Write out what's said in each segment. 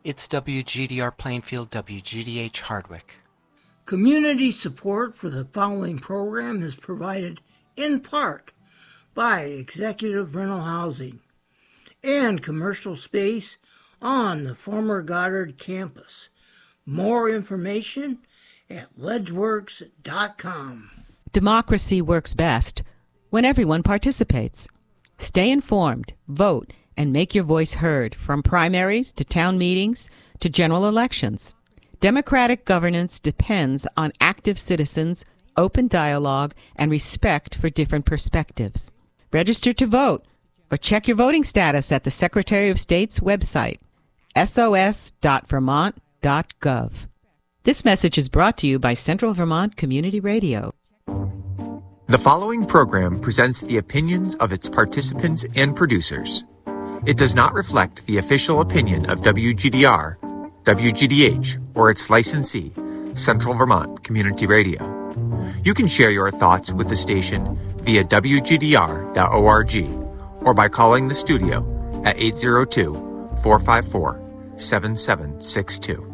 It's WGDR Plainfield, WGDH Hardwick. Community support for the following program is provided in part by Executive Rental Housing and commercial space on the former Goddard campus. More information at ledgeworks.com. Democracy works best when everyone participates. Stay informed, vote, and make your voice heard from primaries to town meetings to general elections. Democratic governance depends on active citizens, open dialogue, and respect for different perspectives. Register to vote or check your voting status at the Secretary of State's website, sos.vermont.gov. This message is brought to you by Central Vermont Community Radio. The following program presents the opinions of its participants and producers. It does not reflect the official opinion of WGDR, WGDH, or its licensee, Central Vermont Community Radio. You can share your thoughts with the station via WGDR.org or by calling the studio at 802-454-7762.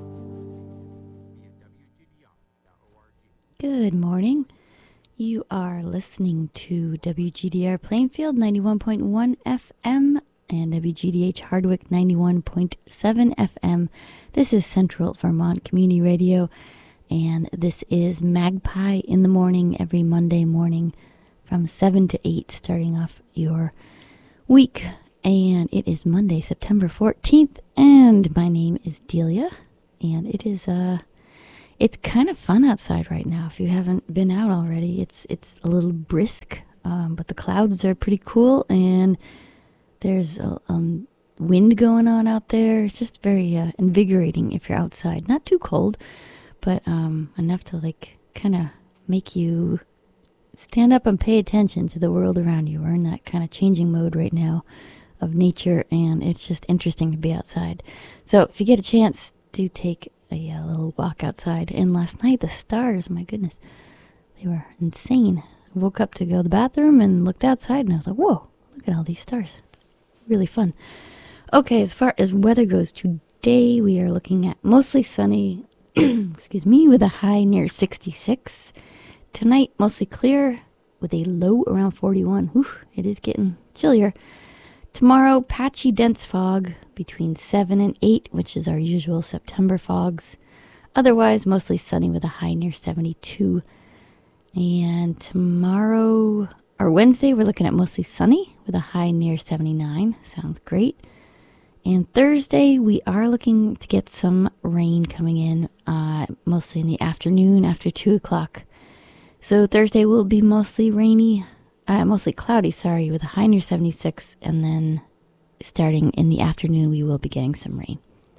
Good morning. You are listening to WGDR Plainfield 91.1 FM and WGDH Hardwick 91.7 FM. This is Central Vermont Community Radio, and this is Magpie in the Morning every Monday morning from 7 to 8, starting off your week. And it is Monday, September 14th, and my name is Delia, and it is it's kind of fun outside right now. If you haven't been out already, it's a little brisk, but the clouds are pretty cool, and there's a wind going on out there. It's just very invigorating if you're outside. Not too cold, but enough to kind of make you stand up and pay attention to the world around you. We're in that kind of changing mode right now of nature, and it's just interesting to be outside. So if you get a chance, do take a little walk outside. And last night, the stars, my goodness, they were insane. I woke up to go to the bathroom and looked outside, and I was like, whoa, look at all these stars. Really fun. Okay, as far as weather goes, today we are looking at mostly sunny, excuse me, with a high near 66. Tonight, mostly clear with a low around 41. Whew, it is getting chillier. Tomorrow, patchy dense fog between 7 and 8, which is our usual September fogs. Otherwise, mostly sunny with a high near 72. And tomorrow, or Wednesday, we're looking at mostly sunny with a high near 79. Sounds great. And Thursday, we are looking to get some rain coming in, mostly in the afternoon after 2 o'clock. So Thursday will be mostly rainy, mostly cloudy, with a high near 76. And then starting in the afternoon, we will be getting some rain.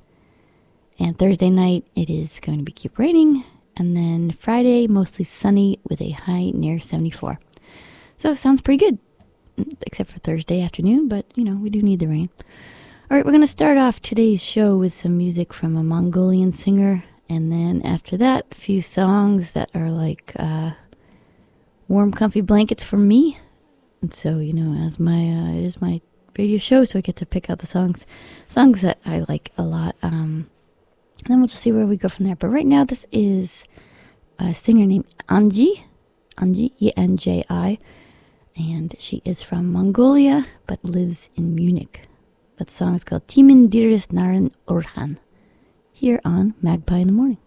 And Thursday night, it is going to keep raining. And then Friday, mostly sunny with a high near 74. So sounds pretty good, except for Thursday afternoon, but, we do need the rain. All right, we're going to start off today's show with some music from a Mongolian singer, and then after that, a few songs that are like warm, comfy blankets for me. And so, as it is my radio show, so I get to pick out the songs that I like a lot. And then we'll just see where we go from there. But right now, this is a singer named Anji, E-N-J-I. And she is from Mongolia, but lives in Munich. But the song is called Timin Diris Naran Orhan, here on Magpie in the Morning.